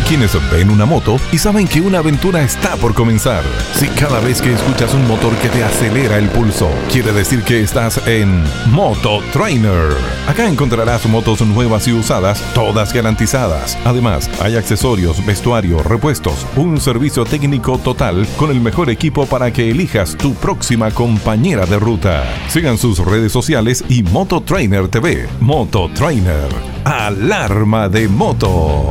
quienes ven una moto y saben que una aventura está por comenzar. Si cada vez que escuchas un motor que te acelera el pulso, quiere decir que estás en Moto Trainer. Acá encontrarás motos nuevas y usadas, todas garantizadas. Además, hay accesorios, vestuario, repuestos, un servicio técnico total con el mejor equipo para que elijas tu próxima compañera de ruta. Sigan sus redes sociales y Moto Trainer TV. Moto Trainer. Alarma de moto.